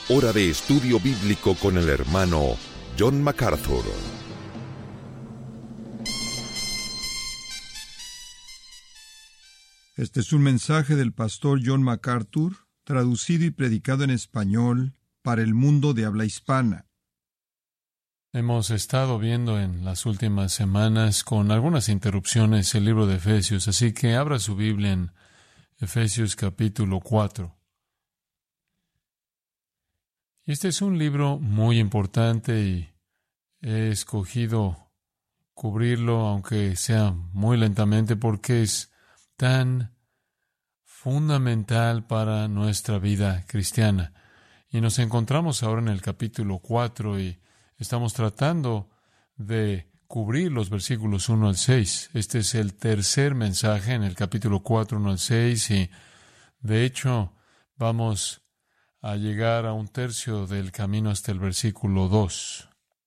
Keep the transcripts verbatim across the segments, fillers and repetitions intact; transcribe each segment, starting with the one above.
Hora de estudio bíblico con el hermano John MacArthur. Este es un mensaje del pastor John MacArthur, traducido y predicado en español para el mundo de habla hispana. Hemos estado viendo en las últimas semanas, con algunas interrupciones, el libro de Efesios, así que abra su Biblia en Efesios capítulo cuatro. Este es un libro muy importante y he escogido cubrirlo, aunque sea muy lentamente, porque es tan fundamental para nuestra vida cristiana. Y nos encontramos ahora en el capítulo cuatro y estamos tratando de cubrir los versículos uno al seis. Este es el tercer mensaje en el capítulo cuatro, uno al seis, y de hecho vamos a llegar a un tercio del camino hasta el versículo dos.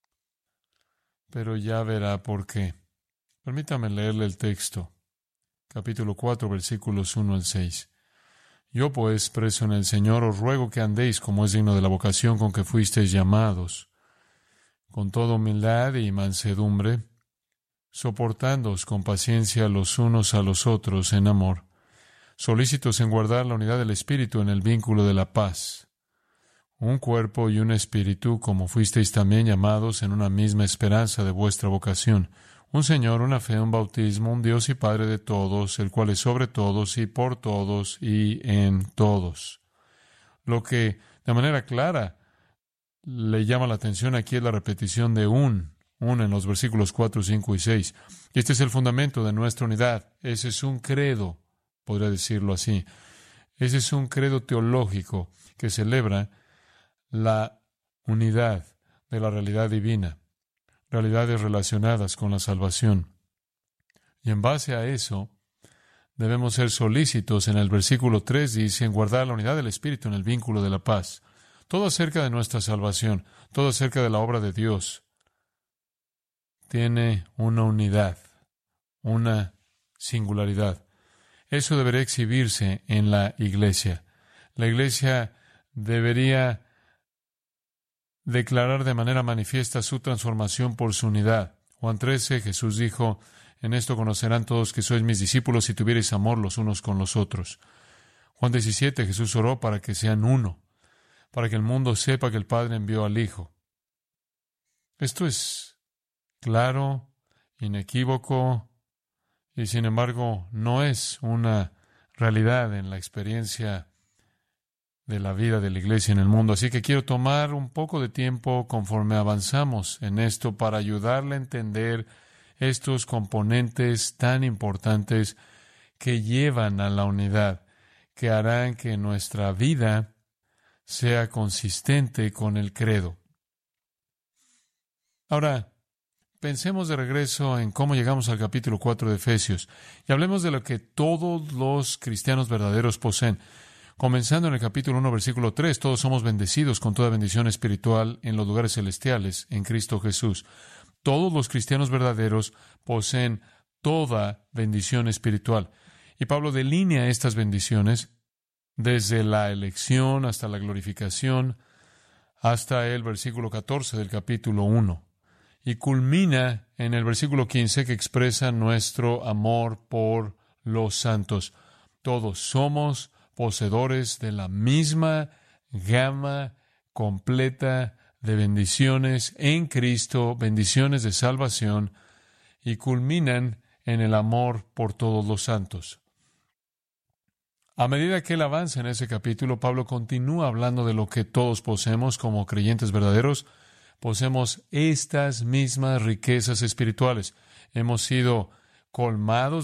Pero ya verá por qué. Permítame leerle el texto. Capítulo cuatro, versículos uno al seis. Yo pues, preso en el Señor, os ruego que andéis como es digno de la vocación con que fuisteis llamados, con toda humildad y mansedumbre, soportándoos con paciencia los unos a los otros en amor, solícitos en guardar la unidad del Espíritu en el vínculo de la paz. Un cuerpo y un espíritu, como fuisteis también llamados en una misma esperanza de vuestra vocación. Un Señor, una fe, un bautismo, un Dios y Padre de todos, el cual es sobre todos y por todos y en todos. Lo que de manera clara le llama la atención aquí es la repetición de un, un en los versículos cuatro, cinco y seis. Este es el fundamento de nuestra unidad. Ese es un credo, podría decirlo así. Ese es un credo teológico que celebra la unidad de la realidad divina, realidades relacionadas con la salvación. Y en base a eso, debemos ser solícitos. En el versículo tres dice, en guardar la unidad del Espíritu en el vínculo de la paz. Todo acerca de nuestra salvación, todo acerca de la obra de Dios, tiene una unidad, una singularidad. Eso debería exhibirse en la iglesia. La iglesia debería declarar de manera manifiesta su transformación por su unidad. Juan trece, Jesús dijo, en esto conocerán todos que sois mis discípulos si tuviereis amor los unos con los otros. Juan diecisiete, Jesús oró para que sean uno, para que el mundo sepa que el Padre envió al Hijo. Esto es claro, inequívoco, y sin embargo no es una realidad en la experiencia de la vida de la iglesia en el mundo. Así que quiero tomar un poco de tiempo conforme avanzamos en esto para ayudarle a entender estos componentes tan importantes que llevan a la unidad, que harán que nuestra vida sea consistente con el credo. Ahora, pensemos de regreso en cómo llegamos al capítulo cuatro de Efesios y hablemos de lo que todos los cristianos verdaderos poseen. Comenzando en el capítulo uno, versículo tres, todos somos bendecidos con toda bendición espiritual en los lugares celestiales en Cristo Jesús. Todos los cristianos verdaderos poseen toda bendición espiritual. Y Pablo delinea estas bendiciones desde la elección hasta la glorificación, hasta el versículo catorce del capítulo uno. Y culmina en el versículo quince que expresa nuestro amor por los santos. Todos somos poseedores de la misma gama completa de bendiciones en Cristo, bendiciones de salvación, y culminan en el amor por todos los santos. A medida que él avanza en ese capítulo, Pablo continúa hablando de lo que todos poseemos como creyentes verdaderos. Poseemos estas mismas riquezas espirituales. Hemos sido colmados